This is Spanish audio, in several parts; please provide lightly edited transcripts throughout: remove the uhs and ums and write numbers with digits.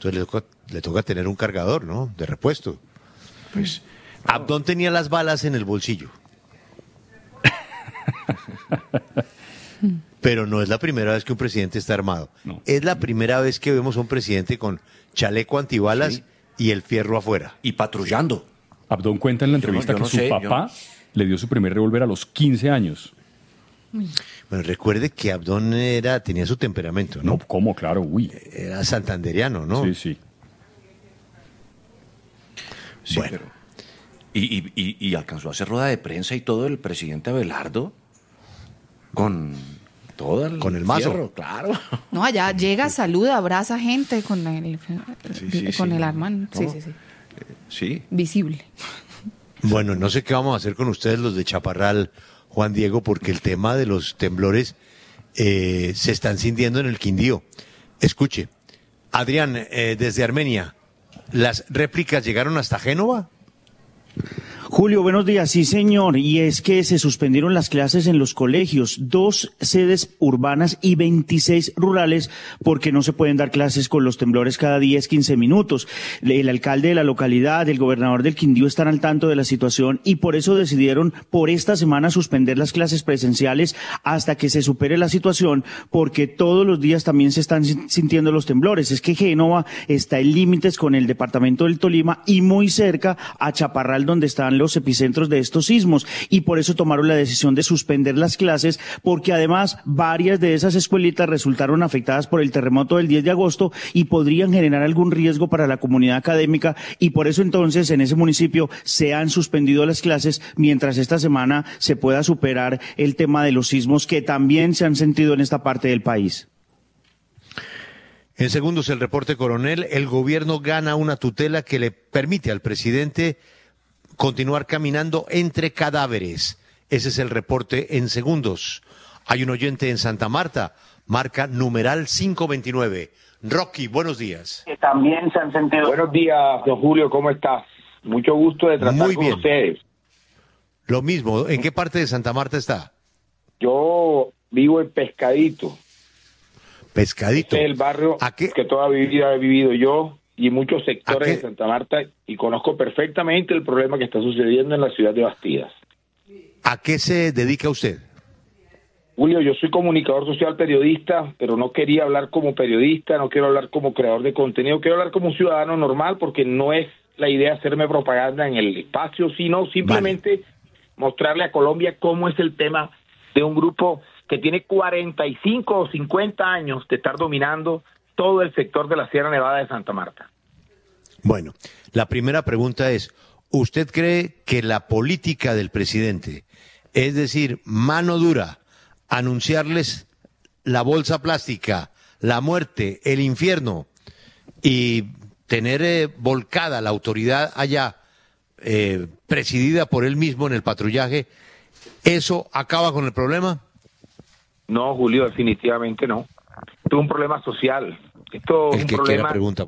Entonces le toca tener un cargador, ¿no? De repuesto. Pues Abdón tenía las balas en el bolsillo. Pero no es la primera vez que un presidente está armado. No. Es la primera vez que vemos a un presidente con chaleco antibalas y el fierro afuera. Y patrullando. Abdón cuenta en la entrevista yo no que su sé, papá le dio su primer revólver a los 15 años. Bueno, recuerde que Abdón tenía su temperamento, No, ¿no? ¿cómo? Claro, uy. Era santanderiano, ¿no? Sí, sí. Sí, Bueno. pero... Y alcanzó a hacer rueda de prensa y todo el presidente Abelardo con todo Con el mazo. fierro, claro. No, allá llega, saluda, abraza gente con el arma. Sí, ¿Cómo? sí, sí. Sí. Visible. Bueno, no sé qué vamos a hacer con ustedes los de Chaparral, Juan Diego, porque el tema de los temblores se están sintiendo en el Quindío. Escuche, Adrián, desde Armenia, ¿las réplicas llegaron hasta Génova? Julio, buenos días. Sí, señor. Y es que se suspendieron las clases en los colegios, 2 sedes urbanas y 26 rurales, porque no se pueden dar clases con los temblores cada 10, 15 minutos. El alcalde de la localidad, el gobernador del Quindío están al tanto de la situación y por eso decidieron por esta semana suspender las clases presenciales hasta que se supere la situación, porque todos los días también se están sintiendo los temblores. Es que Génova está en límites con el departamento del Tolima y muy cerca a Chaparral, donde están los epicentros de estos sismos, y por eso tomaron la decisión de suspender las clases, porque además varias de esas escuelitas resultaron afectadas por el terremoto del 10 de agosto y podrían generar algún riesgo para la comunidad académica, y por eso entonces en ese municipio se han suspendido las clases mientras esta semana se pueda superar el tema de los sismos que también se han sentido en esta parte del país. En segundos, el reporte, coronel. El gobierno gana una tutela que le permite al presidente continuar caminando entre cadáveres. Ese es el reporte en segundos. Hay un oyente en Santa Marta, marca numeral 529. Rocky, buenos días. Que también se han sentido. Buenos días, don Julio, ¿cómo estás? Mucho gusto de tratar Muy con bien. ustedes. Lo mismo, ¿en qué parte de Santa Marta está? Yo vivo en Pescadito. Pescadito. Este es el barrio ¿A qué? que toda mi vida he vivido yo y muchos sectores ¿A qué? de Santa Marta, y conozco perfectamente el problema que está sucediendo en la ciudad de Bastidas. ¿A qué se dedica usted? Julio, yo soy comunicador social, periodista, pero no quería hablar como periodista, no quiero hablar como creador de contenido, quiero hablar como un ciudadano normal, porque no es la idea hacerme propaganda en el espacio, sino simplemente mostrarle a Colombia cómo es el tema de un grupo que tiene 45 o 50 años de estar dominando todo el sector de la Sierra Nevada de Santa Marta. Bueno, la primera pregunta es, ¿usted cree que la política del presidente, es decir, mano dura, anunciarles la bolsa plástica, la muerte, el infierno, y tener volcada la autoridad allá, presidida por él mismo en el patrullaje, eso acaba con el problema? No, Julio, definitivamente no. Esto es un problema social. Esto es El un que quiera problema. pregunta.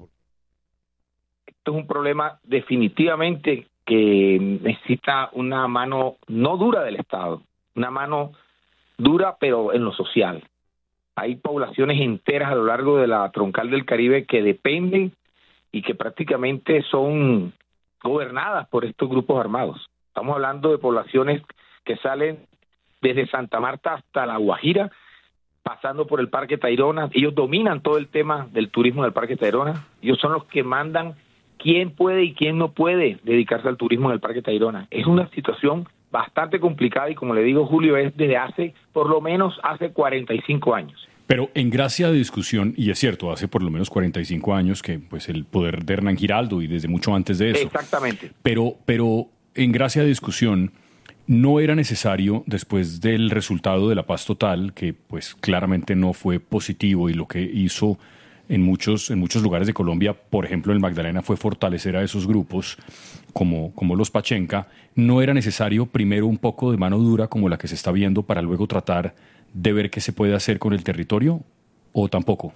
Esto es un problema definitivamente que necesita una mano no dura del Estado, una mano dura pero en lo social. Hay poblaciones enteras a lo largo de la troncal del Caribe que dependen y que prácticamente son gobernadas por estos grupos armados. Estamos hablando de poblaciones que salen desde Santa Marta hasta La Guajira, pasando por el Parque Tayrona. Ellos dominan todo el tema del turismo del Parque Tayrona. Ellos son los que mandan quién puede y quién no puede dedicarse al turismo en el Parque Tayrona. Es una situación bastante complicada y, como le digo, Julio, es desde hace, por lo menos hace 45 años. Pero en gracia de discusión, y es cierto, hace por lo menos 45 años que pues el poder de Hernán Giraldo y desde mucho antes de eso. Exactamente. Pero en gracia de discusión, no era necesario, después del resultado de la paz total, que pues claramente no fue positivo y lo que hizo en muchos lugares de Colombia, por ejemplo en Magdalena, fue fortalecer a esos grupos como los Pachenca, no era necesario primero un poco de mano dura como la que se está viendo para luego tratar de ver qué se puede hacer con el territorio, o tampoco.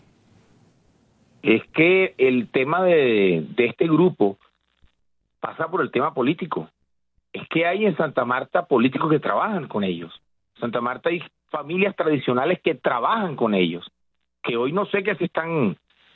Es que el tema de este grupo pasa por el tema político. Es que hay en Santa Marta políticos que trabajan con ellos. En Santa Marta hay familias tradicionales que trabajan con ellos, que hoy no sé qué se están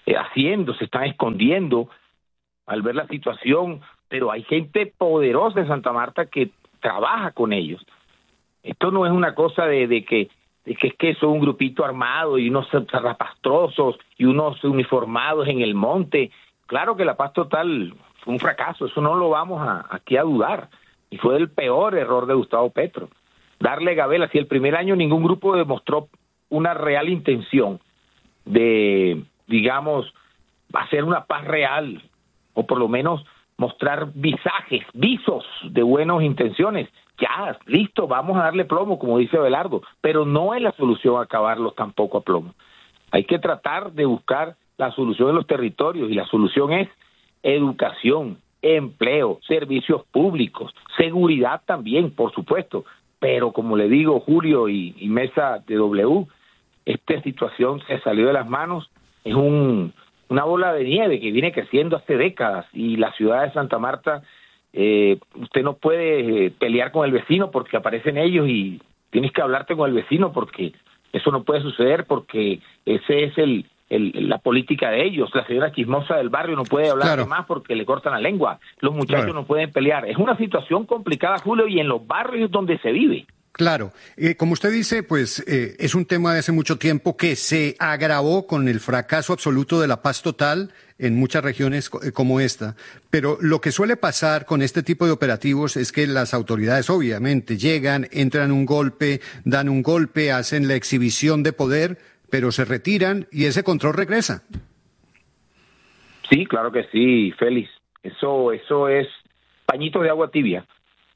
haciendo, se están escondiendo al ver la situación, pero hay gente poderosa en Santa Marta que trabaja con ellos. Esto no es una cosa de que es que son un grupito armado y unos zarrapastrosos y unos uniformados en el monte. Claro que la paz total fue un fracaso, eso no lo vamos aquí a dudar, y fue el peor error de Gustavo Petro. Darle gabela, si el primer año ningún grupo demostró una real intención de, digamos, hacer una paz real, o por lo menos mostrar visos de buenas intenciones. Ya, listo, vamos a darle plomo, como dice Abelardo, pero no es la solución acabarlos tampoco a plomo. Hay que tratar de buscar la solución en los territorios, y la solución es educación, empleo, servicios públicos, seguridad también, por supuesto, pero como le digo, Julio y Mesa de W, esta situación se salió de las manos, es una bola de nieve que viene creciendo hace décadas, y la ciudad de Santa Marta, usted no puede pelear con el vecino porque aparecen ellos y tienes que hablarte con el vecino, porque eso no puede suceder, porque ese es la política de ellos. La señora chismosa del barrio no puede hablar más porque le cortan la lengua. Los muchachos no pueden pelear. Es una situación complicada, Julio, y en los barrios donde se vive. Claro, como usted dice, pues es un tema de hace mucho tiempo que se agravó con el fracaso absoluto de la paz total en muchas regiones como esta. Pero lo que suele pasar con este tipo de operativos es que las autoridades obviamente llegan, entran un golpe, dan un golpe, hacen la exhibición de poder, pero se retiran y ese control regresa. Sí, claro que sí, Félix. Eso es pañitos de agua tibia.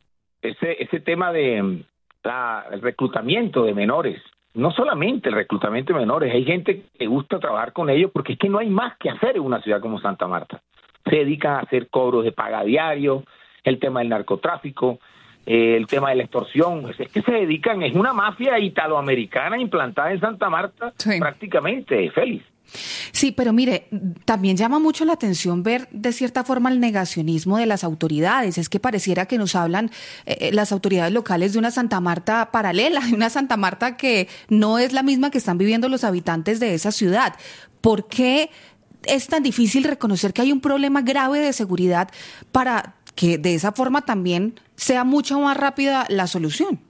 Ese tema de el reclutamiento de menores, no solamente el reclutamiento de menores, hay gente que gusta trabajar con ellos porque es que no hay más que hacer en una ciudad como Santa Marta. Se dedican a hacer cobros de paga diario, el tema del narcotráfico, el tema de la extorsión, es que se dedican, es una mafia italoamericana implantada en Santa Marta, prácticamente, Félix. Sí, pero mire, también llama mucho la atención ver de cierta forma el negacionismo de las autoridades. Es que pareciera que nos hablan las autoridades locales de una Santa Marta paralela, de una Santa Marta que no es la misma que están viviendo los habitantes de esa ciudad. ¿Por qué es tan difícil reconocer que hay un problema grave de seguridad para que de esa forma también sea mucho más rápida la solución?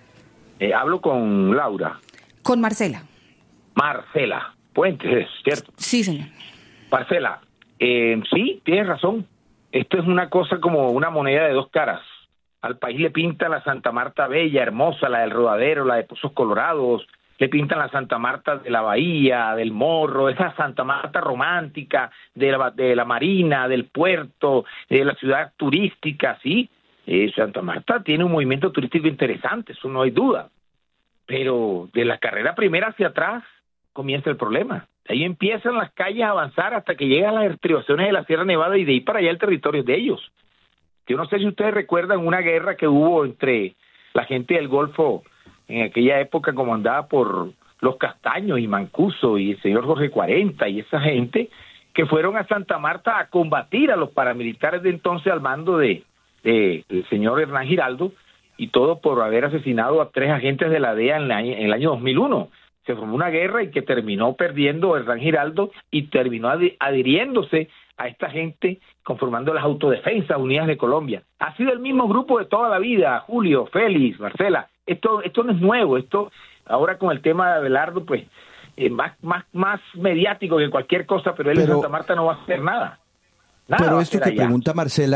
Hablo con Laura. Con Marcela. Marcela Puentes, ¿cierto? Sí, señor. Marcela, sí, tienes razón. Esto es una cosa como una moneda de dos caras. Al país le pintan la Santa Marta bella, hermosa, la del Rodadero, la de Pozos Colorados, le pintan la Santa Marta de la Bahía, del Morro, esa Santa Marta romántica, de la Marina, del puerto, de la ciudad turística, sí. Santa Marta tiene un movimiento turístico interesante, eso no hay duda. Pero de la carrera primera hacia atrás comienza el problema. Ahí empiezan las calles a avanzar hasta que llegan las estribaciones de la Sierra Nevada, y de ahí para allá el territorio es de ellos. Yo no sé si ustedes recuerdan una guerra que hubo entre la gente del Golfo en aquella época, comandada por los Castaños y Mancuso y el señor Jorge 40 y esa gente que fueron a Santa Marta a combatir a los paramilitares de entonces al mando del señor Hernán Giraldo, y todo por haber asesinado a 3 agentes de la DEA en el año 2001. Se formó una guerra y que terminó perdiendo Hernán Giraldo y terminó adhiriéndose a esta gente, conformando las Autodefensas Unidas de Colombia. Ha sido el mismo grupo de toda la vida, Julio, Félix, Marcela. Esto no es nuevo. Esto ahora con el tema de Abelardo, pues más mediático que cualquier cosa, pero él en Santa Marta no va a hacer nada. Pero esto que pregunta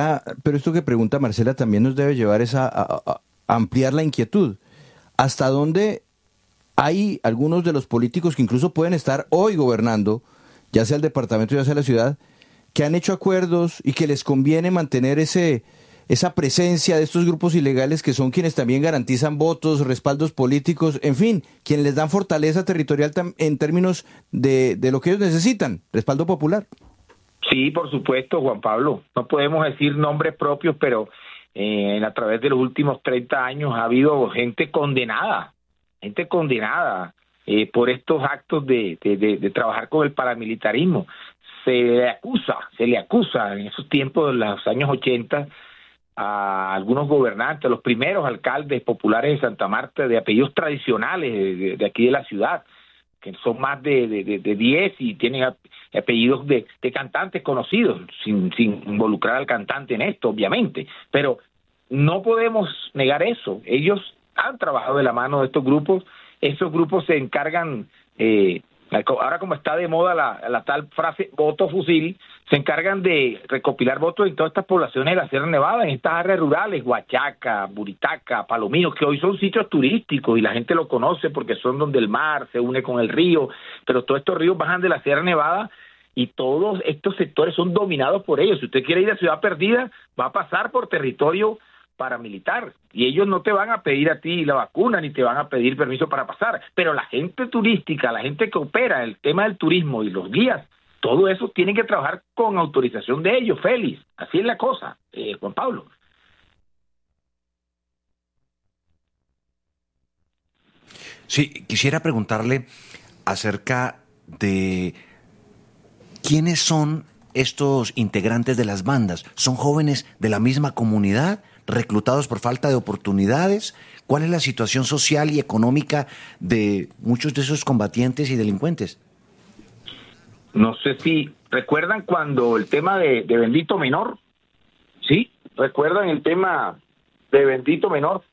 Marcela también nos debe llevar a ampliar la inquietud. ¿Hasta dónde hay algunos de los políticos que incluso pueden estar hoy gobernando, ya sea el departamento, ya sea la ciudad, que han hecho acuerdos y que les conviene mantener esa presencia de estos grupos ilegales que son quienes también garantizan votos, respaldos políticos, en fin, quienes les dan fortaleza territorial en términos de lo que ellos necesitan, respaldo popular? Sí, por supuesto, Juan Pablo. No podemos decir nombres propios, pero a través de los últimos 30 años ha habido gente condenada por estos actos de trabajar con el paramilitarismo. Se le acusa en esos tiempos de los años 80 a algunos gobernantes, a los primeros alcaldes populares de Santa Marta, de apellidos tradicionales de aquí de la ciudad, que son más de 10 y tienen apellidos de cantantes conocidos, sin involucrar al cantante en esto, obviamente. Pero no podemos negar eso. Ellos han trabajado de la mano de estos grupos. Esos grupos se encargan, ahora como está de moda la tal frase voto fusil, se encargan de recopilar votos en todas estas poblaciones de la Sierra Nevada, en estas áreas rurales, Huachaca, Buritaca, Palomino, que hoy son sitios turísticos y la gente lo conoce porque son donde el mar se une con el río, pero todos estos ríos bajan de la Sierra Nevada y todos estos sectores son dominados por ellos. Si usted quiere ir a Ciudad Perdida, va a pasar por territorio paramilitar y ellos no te van a pedir a ti la vacuna ni te van a pedir permiso para pasar, pero la gente turística, la gente que opera el tema del turismo y los guías, todo eso tienen que trabajar con autorización de ellos, Félix. Así es la cosa, Juan Pablo. Sí, quisiera preguntarle acerca de quiénes son estos integrantes de las bandas. ¿Son jóvenes de la misma comunidad, reclutados por falta de oportunidades? ¿Cuál es la situación social y económica de muchos de esos combatientes y delincuentes? No sé si recuerdan cuando el tema de Bendito Menor, ¿sí? ¿Recuerdan el tema de Bendito Menor?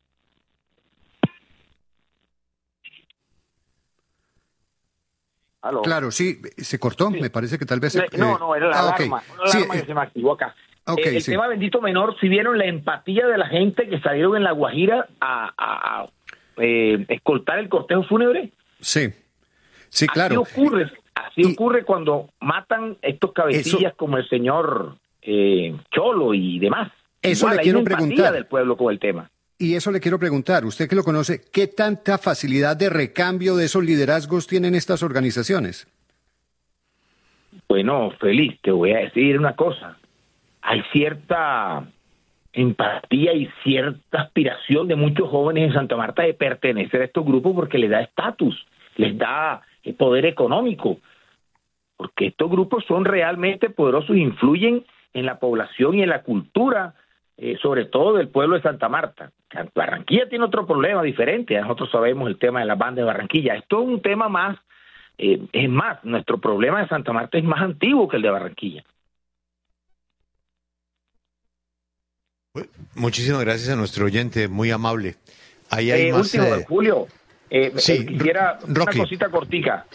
¿Aló? Claro, sí, se cortó, sí. Me parece que tal vez... No, era la alarma, okay. Una alarma que se me activó acá. Okay, el tema Bendito Menor, si vieron la empatía de la gente que salieron en La Guajira a escoltar el cortejo fúnebre. Sí, claro. Así ocurre cuando matan estos cabecillas como el señor Cholo y demás. Eso igual, le quiero hay una preguntar. empatía del pueblo con el tema. Y eso le quiero preguntar, usted que lo conoce, ¿qué tanta facilidad de recambio de esos liderazgos tienen estas organizaciones? Bueno, Félix, te voy a decir una cosa. Hay cierta empatía y cierta aspiración de muchos jóvenes en Santa Marta de pertenecer a estos grupos porque les da estatus, les da poder económico, porque estos grupos son realmente poderosos, influyen en la población y en la cultura, sobre todo del pueblo de Santa Marta. Barranquilla tiene otro problema diferente, nosotros sabemos el tema de las bandas de Barranquilla, esto es un tema más, es más, nuestro problema de Santa Marta es más antiguo que el de Barranquilla. Muchísimas gracias a nuestro oyente, muy amable. Ahí hay más, último, Julio, sí, quisiera Rocky. una cosita cortica,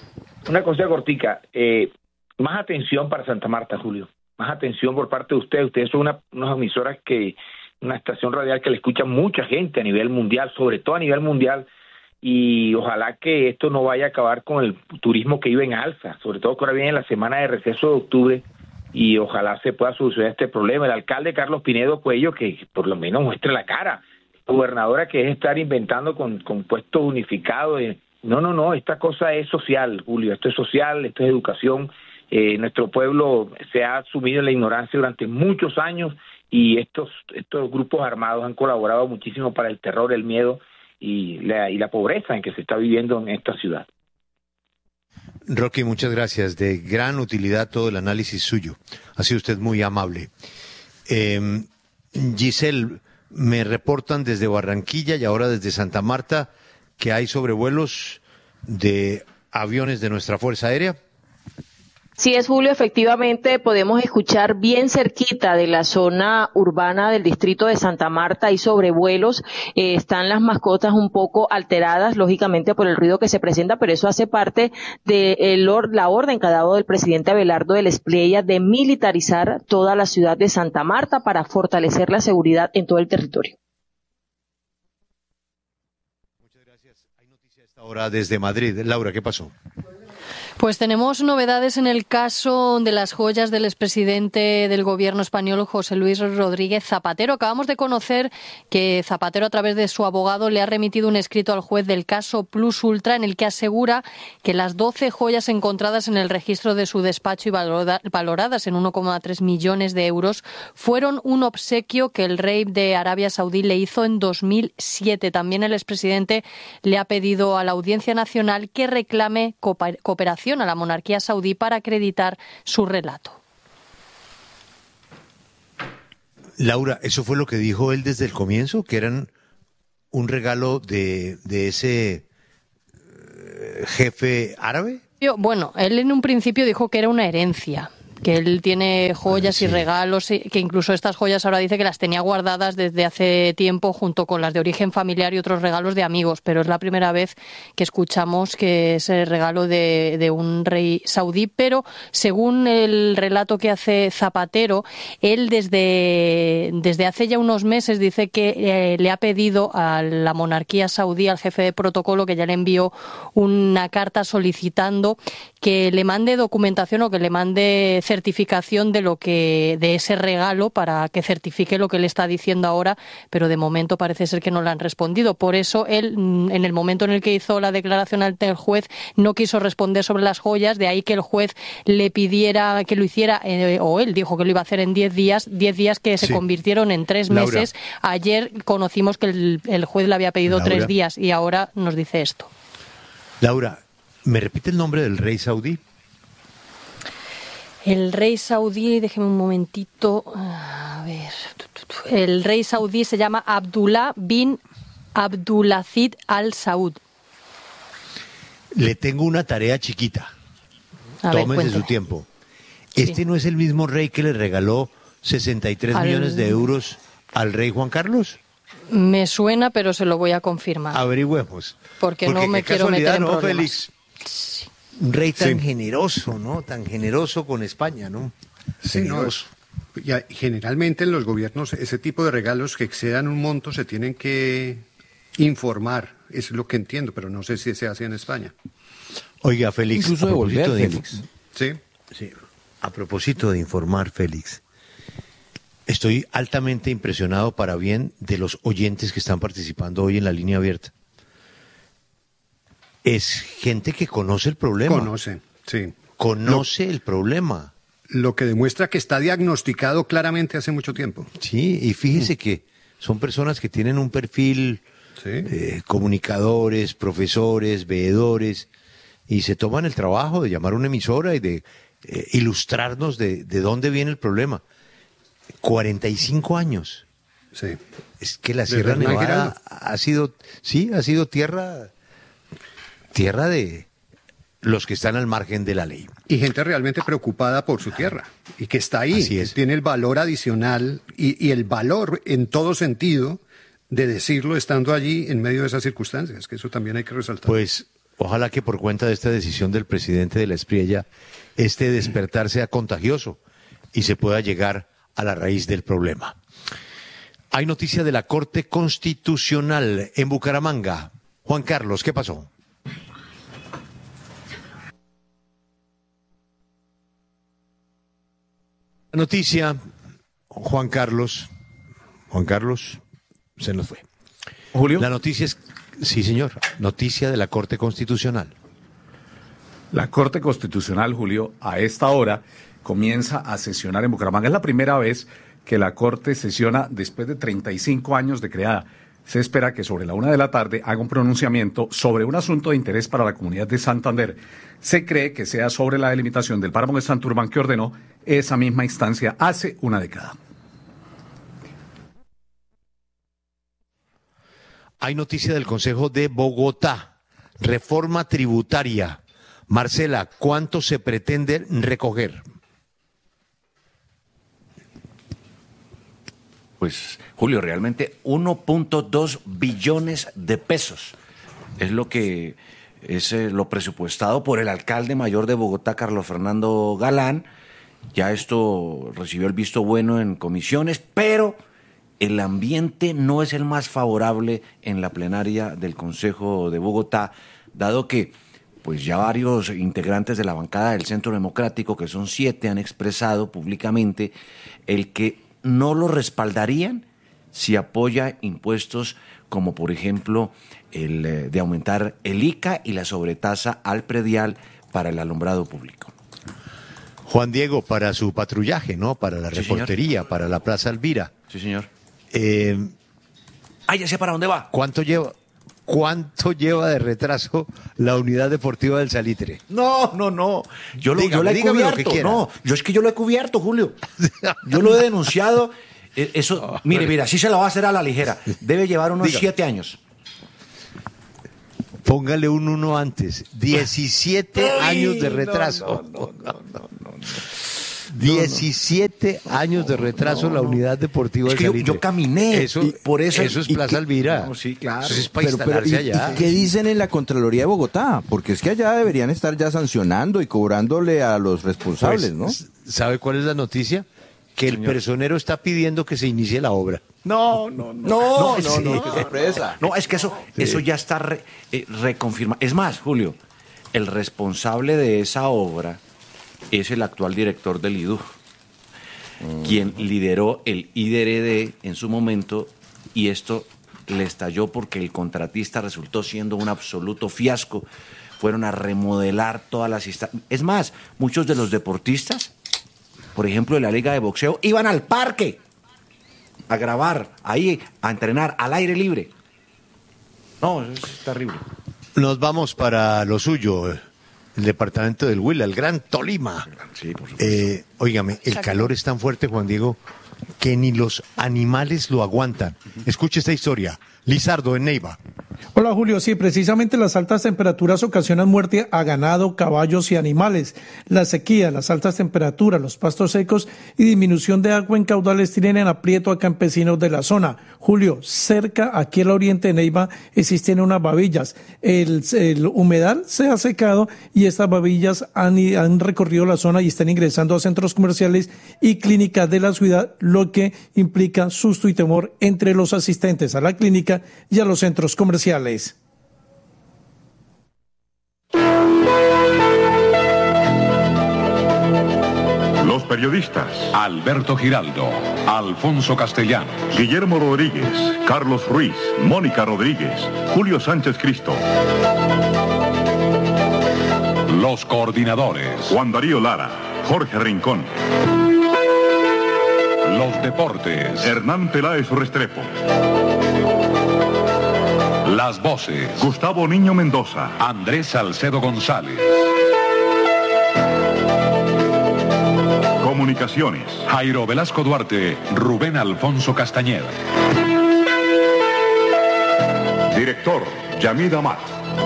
más atención para Santa Marta, Julio, más atención por parte de ustedes son unas emisoras una estación radial que le escucha mucha gente a nivel mundial, sobre todo a nivel mundial, y ojalá que esto no vaya a acabar con el turismo que iba en alza, sobre todo que ahora viene la semana de receso de octubre, y ojalá se pueda solucionar este problema. El alcalde Carlos Pinedo Cuello, que por lo menos muestre la cara, gobernadora, que es estar inventando con puestos unificados. No, esta cosa es social, Julio, esto es social, esto es educación. Nuestro pueblo se ha sumido en la ignorancia durante muchos años y estos grupos armados han colaborado muchísimo para el terror, el miedo y la pobreza en que se está viviendo en esta ciudad. Rocky, muchas gracias. De gran utilidad todo el análisis suyo. Ha sido usted muy amable. Giselle, me reportan desde Barranquilla y ahora desde Santa Marta que hay sobrevuelos de aviones de nuestra Fuerza Aérea. Sí es, Julio, efectivamente podemos escuchar bien cerquita de la zona urbana del distrito de Santa Marta, hay sobrevuelos, están las mascotas un poco alteradas, lógicamente por el ruido que se presenta, pero eso hace parte de la orden que ha dado el presidente Abelardo del Espriella de militarizar toda la ciudad de Santa Marta para fortalecer la seguridad en todo el territorio. Muchas gracias. Hay noticias a esta hora desde Madrid. Laura, ¿qué pasó? Pues tenemos novedades en el caso de las joyas del expresidente del gobierno español, José Luis Rodríguez Zapatero. Acabamos de conocer que Zapatero, a través de su abogado, le ha remitido un escrito al juez del caso Plus Ultra en el que asegura que las 12 joyas encontradas en el registro de su despacho y valoradas en 1,3 millones de euros fueron un obsequio que el rey de Arabia Saudí le hizo en 2007. También el expresidente le ha pedido a la Audiencia Nacional que reclame cooperación a la monarquía saudí para acreditar su relato. Laura, ¿eso fue lo que dijo él desde el comienzo? ¿Que eran un regalo de ese jefe árabe? Bueno, él en un principio dijo que era una herencia, que él tiene joyas y regalos, que incluso estas joyas ahora dice que las tenía guardadas desde hace tiempo junto con las de origen familiar y otros regalos de amigos, pero es la primera vez que escuchamos que es el regalo de un rey saudí, pero según el relato que hace Zapatero, él desde hace ya unos meses dice que le ha pedido a la monarquía saudí, al jefe de protocolo, que ya le envió una carta solicitando que le mande documentación o que le mande certificación de ese regalo para que certifique lo que él está diciendo ahora, pero de momento parece ser que no le han respondido. Por eso él, en el momento en el que hizo la declaración ante el juez, no quiso responder sobre las joyas, de ahí que el juez le pidiera que lo hiciera, o él dijo que lo iba a hacer en 10 días que se convirtieron en 3 meses. Ayer conocimos que el juez le había pedido 3 días y ahora nos dice esto. Laura, ¿me repite el nombre del rey saudí? El rey saudí, déjeme un momentito, a ver, el rey saudí se llama Abdullah bin Abdulaziz Al Saud. Le tengo una tarea chiquita. Tómese su tiempo. ¿Este no es el mismo rey que le regaló 63 millones de euros al rey Juan Carlos? Me suena, pero se lo voy a confirmar. Averigüemos. Porque no me quiero meter en problemas. Félix? Un rey tan generoso, ¿no? Tan generoso con España, ¿no? Sí, generoso. No, ya, generalmente en los gobiernos ese tipo de regalos que excedan un monto se tienen que informar. Es lo que entiendo, pero no sé si se hace en España. Oiga, Félix, incluso devolver, Félix. Sí. A propósito de informar, Félix, estoy altamente impresionado para bien de los oyentes que están participando hoy en la línea abierta. Es gente que conoce el problema. Conoce el problema. Lo que demuestra que está diagnosticado claramente hace mucho tiempo. Sí, y fíjese que son personas que tienen un perfil, comunicadores, profesores, veedores, y se toman el trabajo de llamar a una emisora y de ilustrarnos de dónde viene el problema. 45 años. Sí. Es que la Sierra Nevada ha sido tierra de los que están al margen de la ley. Y gente realmente preocupada por su tierra, y que está ahí, que tiene el valor adicional y el valor en todo sentido de decirlo estando allí en medio de esas circunstancias, que eso también hay que resaltar. Pues ojalá que por cuenta de esta decisión del presidente de la Espriella, este despertar sea contagioso y se pueda llegar a la raíz del problema. Hay noticia de la Corte Constitucional en Bucaramanga. Juan Carlos, ¿qué pasó? Noticia, Juan Carlos, se nos fue. Julio. La noticia es, sí señor, noticia de la Corte Constitucional. La Corte Constitucional, Julio, a esta hora comienza a sesionar en Bucaramanga. Es la primera vez que la Corte sesiona después de 35 años de creada. Se espera que sobre la 1 de la tarde haga un pronunciamiento sobre un asunto de interés para la comunidad de Santander. Se cree que sea sobre la delimitación del páramo de Santurbán que ordenó esa misma instancia hace una década. Hay noticia del Consejo de Bogotá, reforma tributaria. Marcela, ¿cuánto se pretende recoger? Pues, Julio, realmente 1.2 billones de pesos es lo que es lo presupuestado por el alcalde mayor de Bogotá, Carlos Fernando Galán. Ya esto recibió el visto bueno en comisiones, pero el ambiente no es el más favorable en la plenaria del Consejo de Bogotá, dado que pues ya varios integrantes de la bancada del Centro Democrático, que son 7, han expresado públicamente el que no lo respaldarían si apoya impuestos como, por ejemplo, el de aumentar el ICA y la sobretasa al predial para el alumbrado público. Juan Diego, para su patrullaje, ¿no? Para la reportería, señor. Para la Plaza Elvira. Sí, señor. Ya sé para dónde va. ¿Cuánto lleva de retraso la unidad deportiva del Salitre? No. Yo lo he cubierto. No, es que yo lo he cubierto, Julio. Yo lo he denunciado. Eso, mire, así se lo va a hacer a la ligera. Debe llevar unos 7 años. Póngale un 1 antes. 17 años de retraso. No. 17 años de retraso la unidad deportiva es que de Salitre. Yo caminé, eso, y por eso es Plaza Alvira. No, sí, claro. Eso es para instalarse allá. ¿Y qué dicen en la Contraloría de Bogotá? Porque es que allá deberían estar ya sancionando y cobrándole a los responsables, Pues, ¿no? ¿Sabe cuál es la noticia? Que el personero está pidiendo que se inicie la obra. No, qué sorpresa. No, es que eso ya está reconfirmado. Es más, Julio, el responsable de esa obra es el actual director del IDU, quien lideró el IDRD en su momento, y esto le estalló porque el contratista resultó siendo un absoluto fiasco. Fueron a remodelar todas las instalaciones. Es más, muchos de los deportistas, por ejemplo, de la Liga de Boxeo, iban al parque a grabar, ahí, a entrenar, al aire libre. No, eso es terrible. Nos vamos para lo suyo, el departamento del Huila, el Gran Tolima. Sí, por supuesto. Óigame, el calor es tan fuerte, Juan Diego, que ni los animales lo aguantan. Escuche esta historia. Lizardo, en Neiva. Hola Julio, sí, precisamente las altas temperaturas ocasionan muerte a ganado, caballos y animales. La sequía, las altas temperaturas, los pastos secos y disminución de agua en caudales tienen en aprieto a campesinos de la zona. Julio, cerca, aquí al oriente de Neiva, existen unas babillas. El humedal se ha secado y estas babillas han recorrido la zona y están ingresando a centros comerciales y clínicas de la ciudad, lo que implica susto y temor entre los asistentes a la clínica y a los centros comerciales. Los periodistas Alberto Giraldo, Alfonso Castellanos, Guillermo Rodríguez, Carlos Ruiz, Mónica Rodríguez, Julio Sánchez Cristo. Los coordinadores Juan Darío Lara, Jorge Rincón. Los deportes Hernán Peláez Restrepo. Las voces Gustavo Niño Mendoza, Andrés Salcedo González. Comunicaciones Jairo Velasco Duarte, Rubén Alfonso Castañeda. Director Yamid Amat.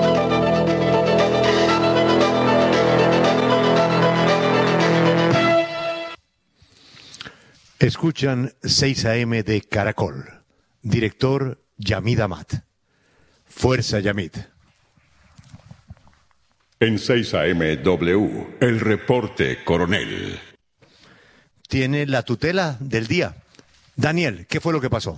Escuchan 6 AM de Caracol. Director Yamid Amat. Fuerza, Yamid. En 6 AM W, el reporte Coronel. Tiene la tutela del día. Daniel, ¿qué fue lo que pasó?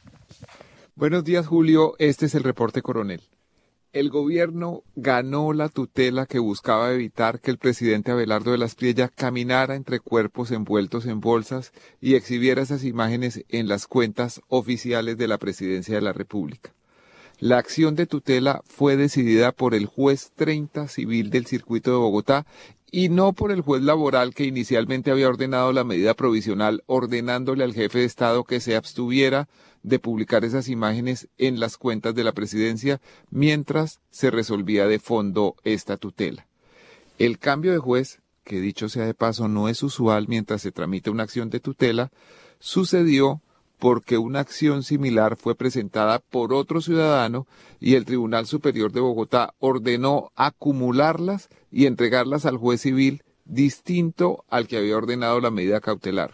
Buenos días, Julio. Este es el reporte Coronel. El gobierno ganó la tutela que buscaba evitar que el presidente Abelardo de la Espriella caminara entre cuerpos envueltos en bolsas y exhibiera esas imágenes en las cuentas oficiales de la Presidencia de la República. La acción de tutela fue decidida por el juez 30 civil del circuito de Bogotá y no por el juez laboral que inicialmente había ordenado la medida provisional, ordenándole al jefe de Estado que se abstuviera de publicar esas imágenes en las cuentas de la presidencia mientras se resolvía de fondo esta tutela. El cambio de juez, que dicho sea de paso no es usual mientras se tramita una acción de tutela, sucedió porque una acción similar fue presentada por otro ciudadano y el Tribunal Superior de Bogotá ordenó acumularlas y entregarlas al juez civil distinto al que había ordenado la medida cautelar.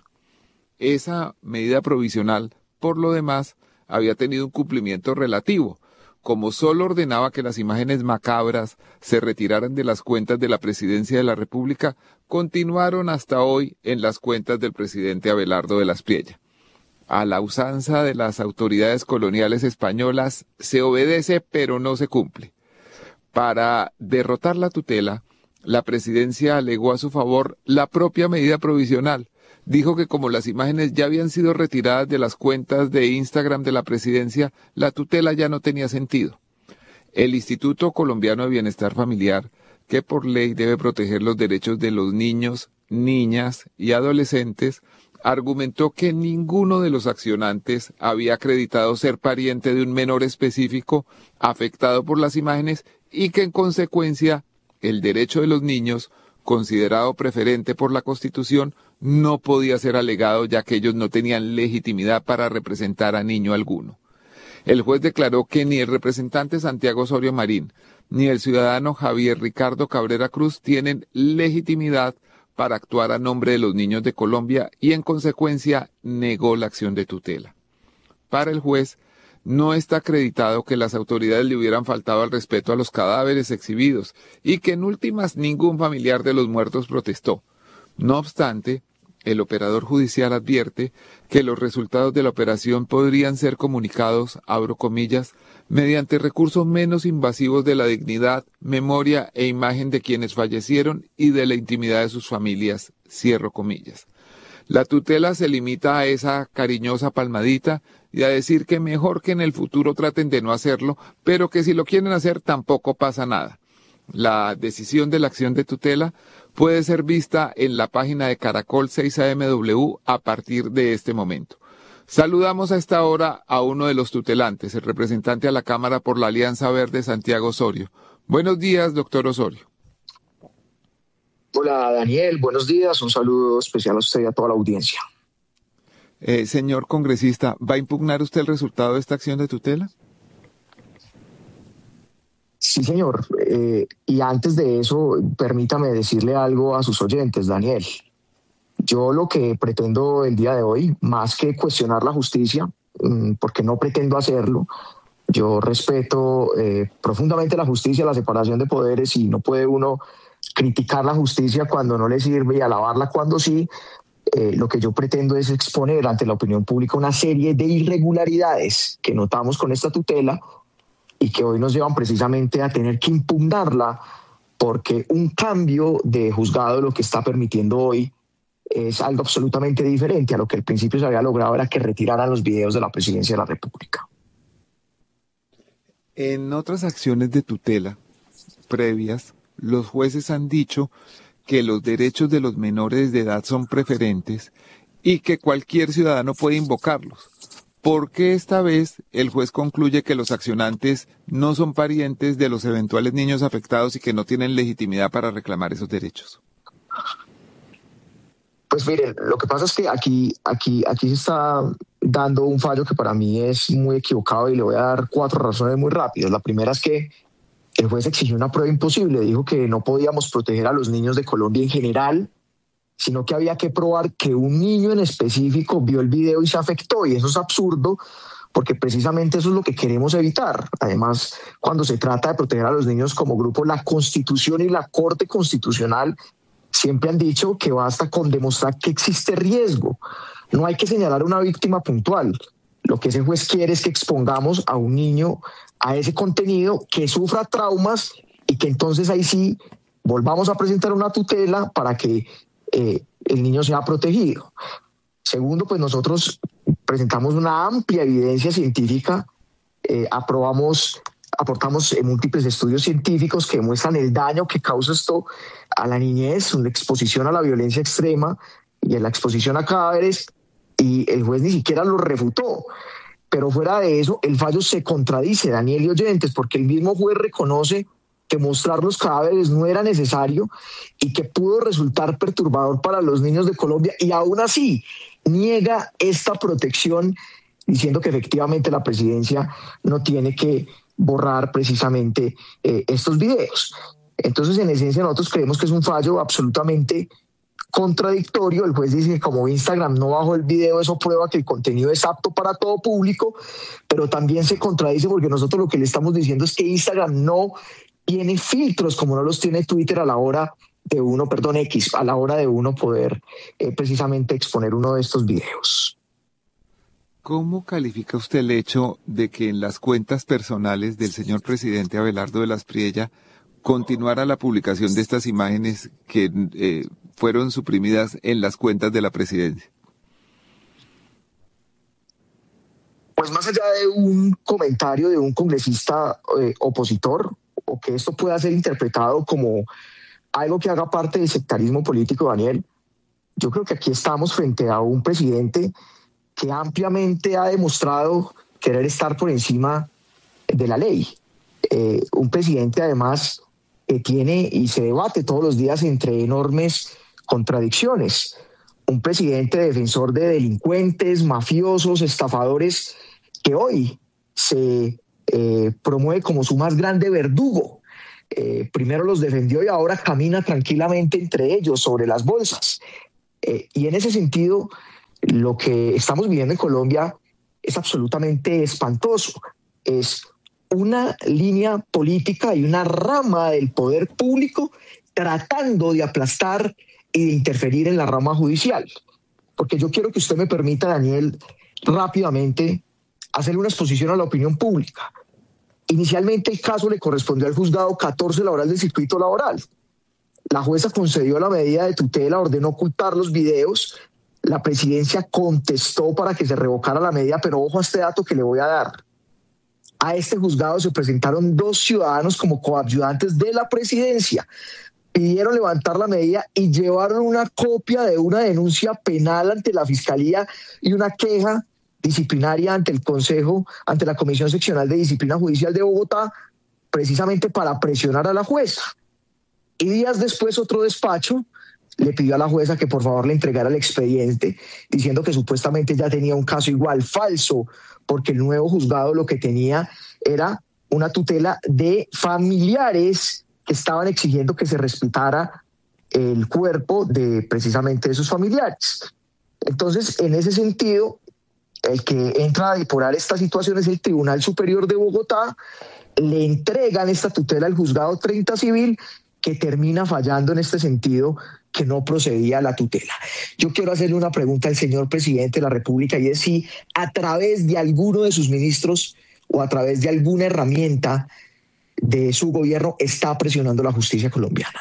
Esa medida provisional, por lo demás, había tenido un cumplimiento relativo, como solo ordenaba que las imágenes macabras se retiraran de las cuentas de la Presidencia de la República, continuaron hasta hoy en las cuentas del presidente Abelardo de la Espriella. A la usanza de las autoridades coloniales españolas se obedece pero no se cumple. Para derrotar la tutela, la presidencia alegó a su favor la propia medida provisional. Dijo que como las imágenes ya habían sido retiradas de las cuentas de Instagram de la presidencia, la tutela ya no tenía sentido. El Instituto Colombiano de Bienestar Familiar, que por ley debe proteger los derechos de los niños, niñas y adolescentes, argumentó que ninguno de los accionantes había acreditado ser pariente de un menor específico afectado por las imágenes y que en consecuencia el derecho de los niños, considerado preferente por la Constitución, no podía ser alegado ya que ellos no tenían legitimidad para representar a niño alguno. El juez declaró que ni el representante Santiago Osorio Marín ni el ciudadano Javier Ricardo Cabrera Cruz tienen legitimidad para actuar a nombre de los niños de Colombia y en consecuencia negó la acción de tutela. Para el juez, no está acreditado que las autoridades le hubieran faltado al respeto a los cadáveres exhibidos y que en últimas ningún familiar de los muertos protestó. No obstante, el operador judicial advierte que los resultados de la operación podrían ser comunicados, abro comillas, mediante recursos menos invasivos de la dignidad, memoria e imagen de quienes fallecieron y de la intimidad de sus familias, cierro comillas. La tutela se limita a esa cariñosa palmadita y a decir que mejor que en el futuro traten de no hacerlo, pero que si lo quieren hacer tampoco pasa nada. La decisión de la acción de tutela puede ser vista en la página de Caracol 6AMW a partir de este momento. Saludamos a esta hora a uno de los tutelantes, el representante a la Cámara por la Alianza Verde, Santiago Osorio. Buenos días, doctor Osorio. Hola, Daniel, buenos días. Un saludo especial a usted y a toda la audiencia. Señor congresista, ¿va a impugnar usted el resultado de esta acción de tutela? Sí, señor. Y antes de eso, permítame decirle algo a sus oyentes, Daniel. Yo lo que pretendo el día de hoy, más que cuestionar la justicia, porque no pretendo hacerlo, yo respeto profundamente la justicia, la separación de poderes, y no puede uno criticar la justicia cuando no le sirve y alabarla cuando sí. Lo que yo pretendo es exponer ante la opinión pública una serie de irregularidades que notamos con esta tutela y que hoy nos llevan precisamente a tener que impugnarla, porque un cambio de juzgado lo que está permitiendo hoy es algo absolutamente diferente a lo que al principio se había logrado, era que retiraran los videos de la Presidencia de la República. En otras acciones de tutela previas, los jueces han dicho que los derechos de los menores de edad son preferentes y que cualquier ciudadano puede invocarlos. ¿Por qué esta vez el juez concluye que los accionantes no son parientes de los eventuales niños afectados y que no tienen legitimidad para reclamar esos derechos? Pues miren, lo que pasa es que aquí se está dando un fallo que para mí es muy equivocado y le voy a dar 4 razones muy rápidas. La primera es que el juez exigió una prueba imposible, dijo que no podíamos proteger a los niños de Colombia en general, sino que había que probar que un niño en específico vio el video y se afectó, y eso es absurdo, porque precisamente eso es lo que queremos evitar. Además, cuando se trata de proteger a los niños como grupo, la Constitución y la Corte Constitucional siempre han dicho que basta con demostrar que existe riesgo. No hay que señalar una víctima puntual. Lo que ese juez quiere es que expongamos a un niño a ese contenido, que sufra traumas y que entonces ahí sí volvamos a presentar una tutela para que el niño sea protegido. Segundo, pues nosotros presentamos una amplia evidencia científica, aportamos múltiples estudios científicos que demuestran el daño que causa esto a la niñez, una exposición a la violencia extrema y a la exposición a cadáveres, y el juez ni siquiera lo refutó. Pero fuera de eso, el fallo se contradice, Daniel y oyentes, porque el mismo juez reconoce que mostrar los cadáveres no era necesario y que pudo resultar perturbador para los niños de Colombia, y aún así niega esta protección, diciendo que efectivamente la presidencia no tiene que borrar precisamente estos videos. Entonces, en esencia, nosotros creemos que es un fallo absolutamente contradictorio. El juez dice que como Instagram no bajó el video, eso prueba que el contenido es apto para todo público, pero también se contradice porque nosotros lo que le estamos diciendo es que Instagram no tiene filtros como no los tiene Twitter a la hora de uno, X, a la hora de uno poder precisamente exponer uno de estos videos. ¿Cómo califica usted el hecho de que en las cuentas personales del señor presidente Abelardo de la Espriella continuara la publicación de estas imágenes que fueron suprimidas en las cuentas de la presidencia? Pues más allá de un comentario de un congresista opositor, o que esto pueda ser interpretado como algo que haga parte del sectarismo político, Daniel, yo creo que aquí estamos frente a un presidente que ampliamente ha demostrado querer estar por encima de la ley. Un presidente, además, que tiene y se debate todos los días entre enormes contradicciones. Un presidente defensor de delincuentes, mafiosos, estafadores, que hoy se promueve como su más grande verdugo. Primero los defendió y ahora camina tranquilamente entre ellos sobre las bolsas. Y en ese sentido, lo que estamos viviendo en Colombia es absolutamente espantoso. Es una línea política y una rama del poder público tratando de aplastar y de interferir en la rama judicial. Porque yo quiero que usted me permita, Daniel, rápidamente hacerle una exposición a la opinión pública. Inicialmente el caso le correspondió al juzgado 14 laboral del circuito laboral. La jueza concedió la medida de tutela, ordenó ocultar los videos. La presidencia contestó para que se revocara la medida, pero ojo a este dato que le voy a dar. A este juzgado se presentaron 2 ciudadanos como coadyuvantes de la presidencia. Pidieron levantar la medida y llevaron una copia de una denuncia penal ante la Fiscalía y una queja disciplinaria ante el Consejo, ante la Comisión Seccional de Disciplina Judicial de Bogotá, precisamente para presionar a la jueza. Y días después otro despacho le pidió a la jueza que por favor le entregara el expediente, diciendo que supuestamente ya tenía un caso igual, falso, porque el nuevo juzgado lo que tenía era una tutela de familiares que estaban exigiendo que se respetara el cuerpo de precisamente esos familiares. Entonces, en ese sentido, el que entra a depurar esta situación es el Tribunal Superior de Bogotá. Le entregan esta tutela al juzgado 30 civil, que termina fallando en este sentido, que no procedía a la tutela. Yo quiero hacerle una pregunta al señor presidente de la República, y es si a través de alguno de sus ministros o a través de alguna herramienta de su gobierno está presionando la justicia colombiana.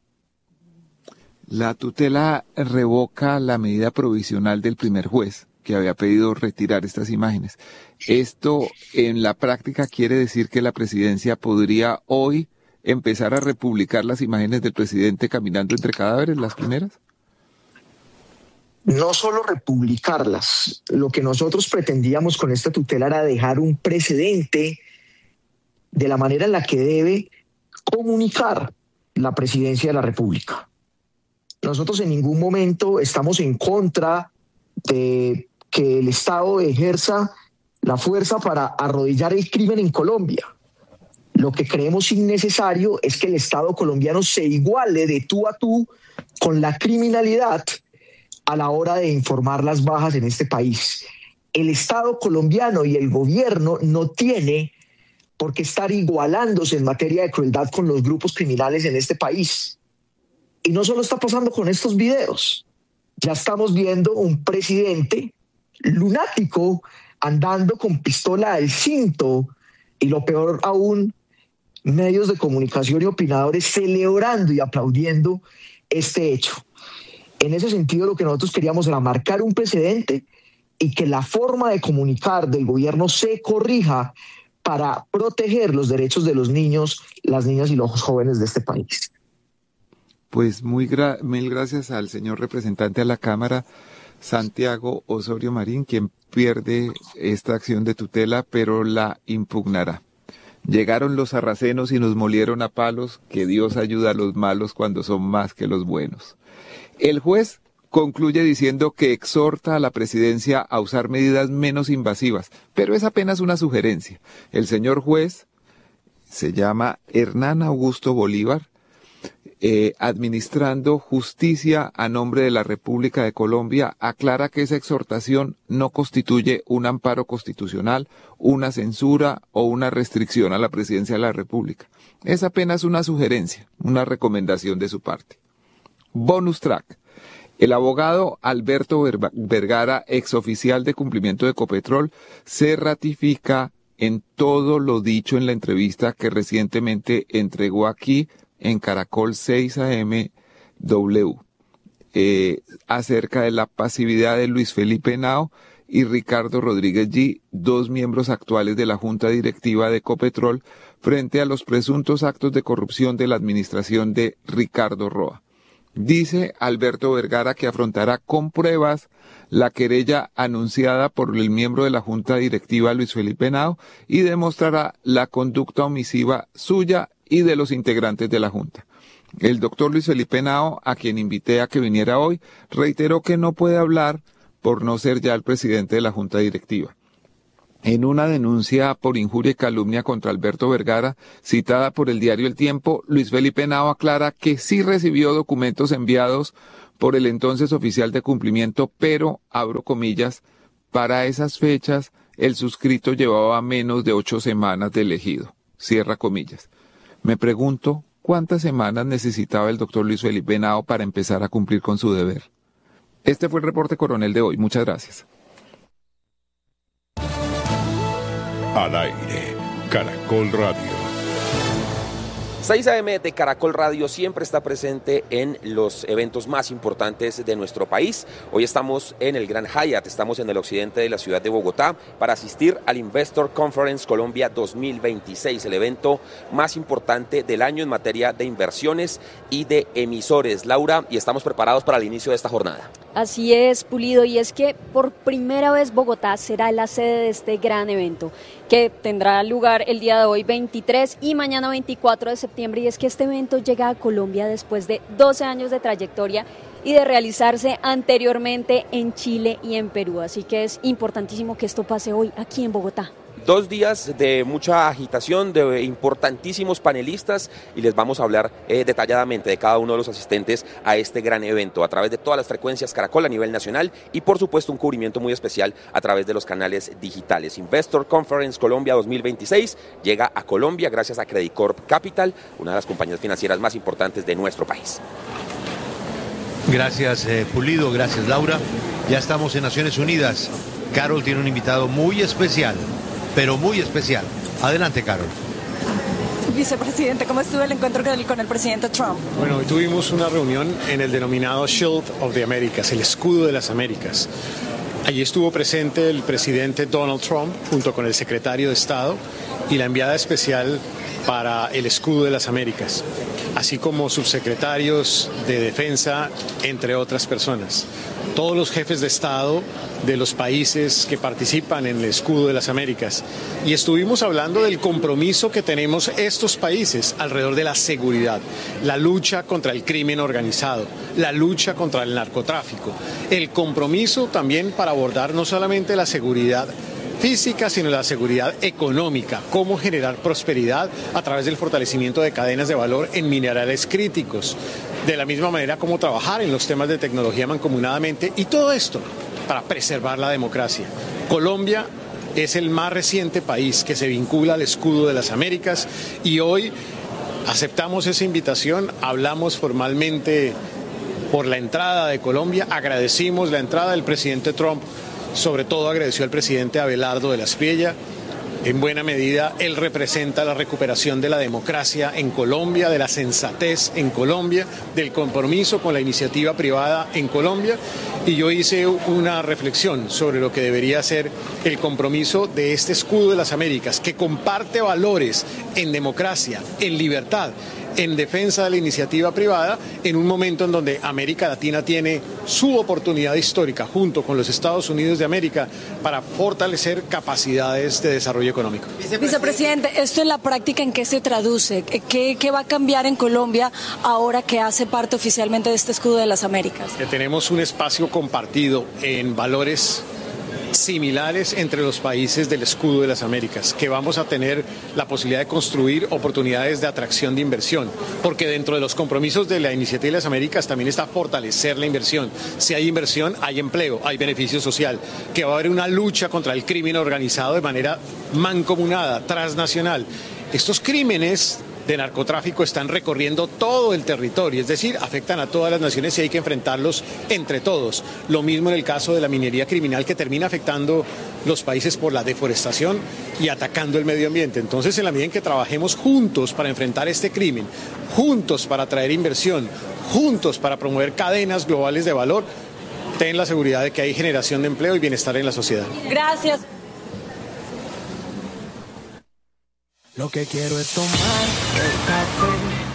La tutela revoca la medida provisional del primer juez que había pedido retirar estas imágenes. Esto en la práctica quiere decir que la presidencia podría hoy empezar a republicar las imágenes del presidente caminando entre cadáveres, las primeras. No solo republicarlas, lo que nosotros pretendíamos con esta tutela era dejar un precedente de la manera en la que debe comunicar la presidencia de la República. Nosotros en ningún momento estamos en contra de que el Estado ejerza la fuerza para arrodillar el crimen en Colombia. Lo que creemos innecesario es que el Estado colombiano se iguale de tú a tú con la criminalidad a la hora de informar las bajas en este país. El Estado colombiano y el gobierno no tiene por qué estar igualándose en materia de crueldad con los grupos criminales en este país. Y no solo está pasando con estos videos. Ya estamos viendo un presidente lunático andando con pistola al cinto, y lo peor aún, medios de comunicación y opinadores celebrando y aplaudiendo este hecho. En ese sentido, lo que nosotros queríamos era marcar un precedente y que la forma de comunicar del gobierno se corrija para proteger los derechos de los niños, las niñas y los jóvenes de este país. Pues mil gracias al señor representante a la Cámara, Santiago Osorio Marín, quien pierde esta acción de tutela, pero la impugnará. Llegaron los sarracenos y nos molieron a palos, que Dios ayuda a los malos cuando son más que los buenos. El juez concluye diciendo que exhorta a la presidencia a usar medidas menos invasivas, pero es apenas una sugerencia. El señor juez se llama Hernán Augusto Bolívar, administrando justicia a nombre de la República de Colombia, aclara que esa exhortación no constituye un amparo constitucional, una censura o una restricción a la presidencia de la República. Es apenas una sugerencia, una recomendación de su parte. Bonus track. El abogado Alberto Vergara, exoficial de cumplimiento de Ecopetrol, se ratifica en todo lo dicho en la entrevista que recientemente entregó aquí en Caracol 6 AM W, acerca de la pasividad de Luis Felipe Henao y Ricardo Rodríguez G., 2 miembros actuales de la Junta Directiva de Ecopetrol, frente a los presuntos actos de corrupción de la administración de Ricardo Roa. Dice Alberto Vergara que afrontará con pruebas la querella anunciada por el miembro de la Junta Directiva Luis Felipe Henao y demostrará la conducta omisiva suya y de los integrantes de la Junta. El doctor Luis Felipe Henao, a quien invité a que viniera hoy, reiteró que no puede hablar por no ser ya el presidente de la Junta Directiva. En una denuncia por injuria y calumnia contra Alberto Vergara, citada por el diario El Tiempo, Luis Felipe Henao aclara que sí recibió documentos enviados por el entonces oficial de cumplimiento, pero, abro comillas, para esas fechas el suscrito llevaba menos de 8 semanas de elegido, cierra comillas. Me pregunto, ¿cuántas semanas necesitaba el doctor Luis Felipe Henao para empezar a cumplir con su deber? Este fue el reporte coronel de hoy. Muchas gracias. Al aire, Caracol Radio. 6 AM de Caracol Radio siempre está presente en los eventos más importantes de nuestro país. Hoy estamos en el Gran Hyatt, estamos en el occidente de la ciudad de Bogotá para asistir al Investor Conference Colombia 2026, el evento más importante del año en materia de inversiones y de emisores. Laura, y estamos preparados para el inicio de esta jornada. Así es, Pulido, y es que por primera vez Bogotá será la sede de este gran evento, que tendrá lugar el día de hoy 23 y mañana 24 de septiembre, y es que este evento llega a Colombia después de 12 años de trayectoria y de realizarse anteriormente en Chile y en Perú, así que es importantísimo que esto pase hoy aquí en Bogotá. 2 días de mucha agitación, de importantísimos panelistas, y les vamos a hablar detalladamente de cada uno de los asistentes a este gran evento a través de todas las frecuencias Caracol a nivel nacional y por supuesto un cubrimiento muy especial a través de los canales digitales. Investor Conference Colombia 2026 llega a Colombia gracias a Credit Corp Capital, una de las compañías financieras más importantes de nuestro país. Gracias, Pulido, gracias, Laura. Ya estamos en Naciones Unidas. Carol tiene un invitado muy especial, pero muy especial. Adelante, Carol. Vicepresidente, ¿cómo estuvo el encuentro con el presidente Trump? Bueno, hoy tuvimos una reunión en el denominado Shield of the Americas, el escudo de las Américas. Allí estuvo presente el presidente Donald Trump junto con el secretario de Estado y la enviada especial para el escudo de las Américas, así como subsecretarios de defensa, entre otras personas. Todos los jefes de Estado de los países que participan en el escudo de las Américas. Y estuvimos hablando del compromiso que tenemos estos países alrededor de la seguridad, la lucha contra el crimen organizado, la lucha contra el narcotráfico, el compromiso también para abordar no solamente la seguridad física, sino la seguridad económica, cómo generar prosperidad a través del fortalecimiento de cadenas de valor en minerales críticos, de la misma manera como trabajar en los temas de tecnología mancomunadamente, y todo esto para preservar la democracia. Colombia es el más reciente país que se vincula al escudo de las Américas y hoy aceptamos esa invitación, hablamos formalmente por la entrada de Colombia, agradecimos la entrada del presidente Trump. Sobre todo agradeció al presidente Abelardo de la Espriella. En buena medida, él representa la recuperación de la democracia en Colombia, de la sensatez en Colombia, del compromiso con la iniciativa privada en Colombia. Y yo hice una reflexión sobre lo que debería ser el compromiso de este escudo de las Américas, que comparte valores en democracia, en libertad, en defensa de la iniciativa privada, en un momento en donde América Latina tiene su oportunidad histórica junto con los Estados Unidos de América para fortalecer capacidades de desarrollo económico. Vicepresidente, ¿esto en la práctica en qué se traduce? ¿Qué va a cambiar en Colombia ahora que hace parte oficialmente de este escudo de las Américas? Que tenemos un espacio compartido en valores similares entre los países del escudo de las Américas, que vamos a tener la posibilidad de construir oportunidades de atracción de inversión, porque dentro de los compromisos de la iniciativa de las Américas también está fortalecer la inversión. Si hay inversión, hay empleo, hay beneficio social, que va a haber una lucha contra el crimen organizado de manera mancomunada, transnacional. Estos crímenes de narcotráfico están recorriendo todo el territorio, es decir, afectan a todas las naciones y hay que enfrentarlos entre todos. Lo mismo en el caso de la minería criminal, que termina afectando los países por la deforestación y atacando el medio ambiente. Entonces, en la medida en que trabajemos juntos para enfrentar este crimen, juntos para atraer inversión, juntos para promover cadenas globales de valor, ten la seguridad de que hay generación de empleo y bienestar en la sociedad. Gracias. Lo que quiero es tomar el café